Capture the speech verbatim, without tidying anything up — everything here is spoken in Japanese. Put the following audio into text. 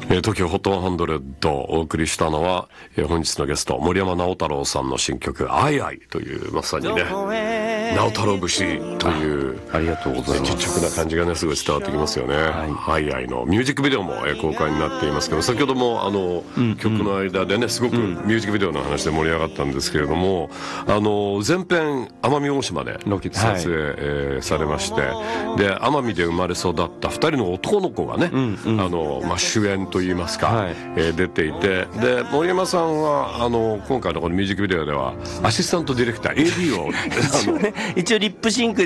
えー、東京ホットハンドレッドをお送りしたのは、えー、本日のゲスト森山直太朗さんの新曲「アイアイ」というまさにね直太朗節というありがとうございます。 ちっちゃくな感じがねすごい伝わってきますよね。アイアイのミュージックビデオも、えー、公開になっていますけど、先ほどもあの、うん、曲の間でねすごくミュージックビデオの話で盛り上がったんですけれども、あの前編奄美大島で撮影、はいえー、されまして、で奄美で生まれ育ったふたりの男の子がね、うんうん、あのまあ、主演といいますか、はいえー、出ていて、で森山さんはあの今回のこのミュージックビデオではアシスタントディレクター エーディー を一応ね、一応リップシンク